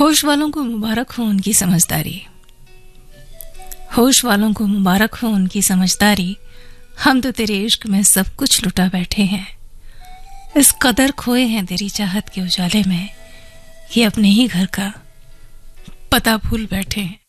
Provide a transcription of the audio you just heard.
होश वालों को मुबारक हो उनकी समझदारी, होश वालों को मुबारक हो उनकी समझदारी। हम तो तेरे इश्क में सब कुछ लुटा बैठे हैं, इस कदर खोए हैं तेरी चाहत के उजाले में, ये अपने ही घर का पता भूल बैठे हैं।